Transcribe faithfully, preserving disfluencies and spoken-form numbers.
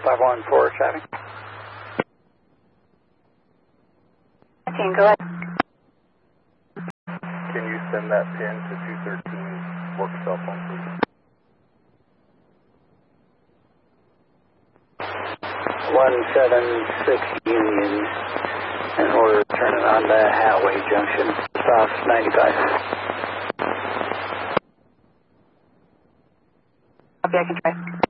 five one four traffic. fifteen, go ahead. Can you send that pin to two thirteen work cell phone, please? one seven six Union, and we're turning on the Hathaway Junction, south ninety-five. Okay, I can try.